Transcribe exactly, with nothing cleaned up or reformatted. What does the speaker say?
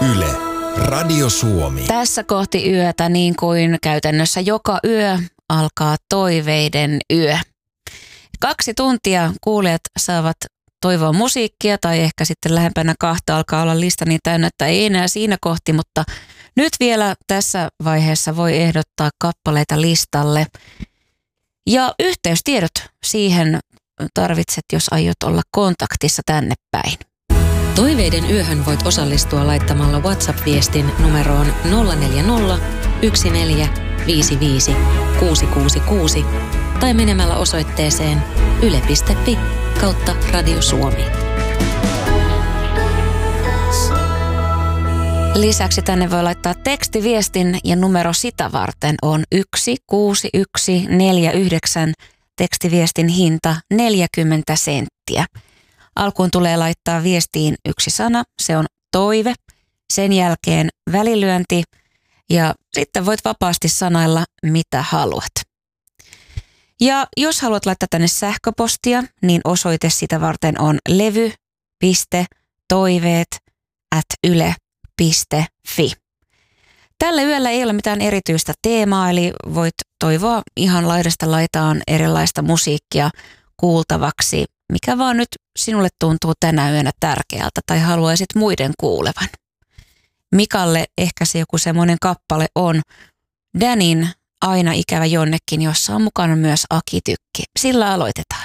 Yle, Radio Suomi. Tässä kohti yötä, niin kuin käytännössä joka yö, alkaa toiveiden yö. Kaksi tuntia kuulijat saavat toivoa musiikkia tai ehkä sitten lähempänä kahta alkaa olla lista niin täynnä, että ei enää siinä kohti, mutta nyt vielä tässä vaiheessa voi ehdottaa kappaleita listalle. Ja yhteystiedot siihen tarvitset, jos aiot olla kontaktissa tänne päin. Toiveiden yöhön voit osallistua laittamalla WhatsApp-viestin numeroon nolla neljä nolla, yksi neljä, viisi viisi, kuusi kuusi kuusi tai menemällä osoitteeseen yle piste fi kautta Radio Suomi. Lisäksi tänne voi laittaa tekstiviestin ja numero sitä varten on yksi kuusi yksi neljä yhdeksän, tekstiviestin hinta neljäkymmentä senttiä. Alkuun tulee laittaa viestiin yksi sana, se on toive, sen jälkeen välilyönti ja sitten voit vapaasti sanailla mitä haluat. Ja jos haluat laittaa tänne sähköpostia, niin osoite sitä varten on levy piste toiveet ät yle piste fi. Tällä yöllä ei ole mitään erityistä teemaa, eli voit toivoa ihan laidasta laitaan erilaista musiikkia kuultavaksi, mikä vaan nyt sinulle tuntuu tänä yönä tärkeältä tai haluaisit muiden kuulevan. Mikalle ehkä se joku semmoinen kappale on Danin Aina ikävä jonnekin, jossa on mukana myös Aki Tykki. Sillä aloitetaan.